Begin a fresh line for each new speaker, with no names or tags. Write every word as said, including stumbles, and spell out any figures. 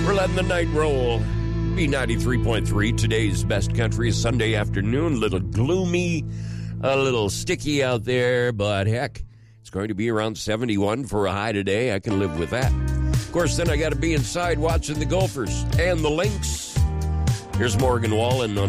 We're letting the night roll. B ninety-three point three, today's best country is Sunday afternoon. A little gloomy, a little sticky out there, but heck, it's going to be around seventy-one for a high today. I can live with that. Of course, then I got to be inside watching the Gophers and the Lynx. Here's Morgan Wallen on